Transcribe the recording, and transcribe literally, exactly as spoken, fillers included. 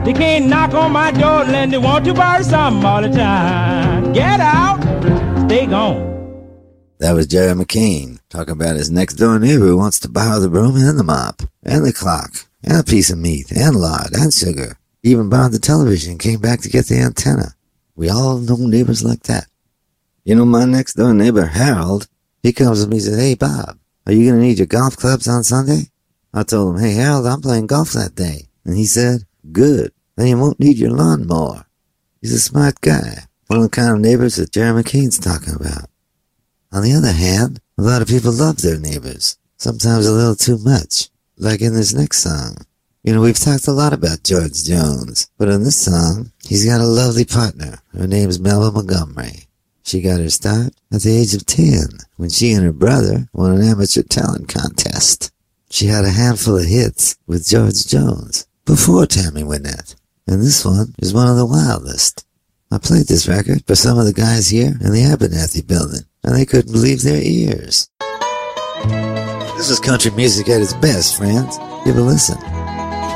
They can't knock on my door and they want to buy something all the time. Get out, stay gone. That was Jerry McCain talking about his next door neighbor who wants to borrow the broom and the mop, and the clock, and a piece of meat, and lard, and sugar. He even borrowed the television and came back to get the antenna. We all know neighbors like that. You know, my next door neighbor, Harold, he comes to me and says, "Hey, Bob, are you going to need your golf clubs on Sunday?" I told him, "Hey, Harold, I'm playing golf that day." And he said, "Good, then you won't need your lawnmower." He's a smart guy, one of the kind of neighbors that Jerry McCain's talking about. On the other hand, a lot of people love their neighbors, sometimes a little too much, like in this next song. You know, we've talked a lot about George Jones, but in this song, he's got a lovely partner. Her name's Melba Montgomery. She got her start at the age of ten, when she and her brother won an amateur talent contest. She had a handful of hits with George Jones before Tammy Wynette, and this one is one of the wildest. I played this record for some of the guys here in the Abernathy building, and they couldn't believe their ears. This is country music at its best, friends. Give a listen.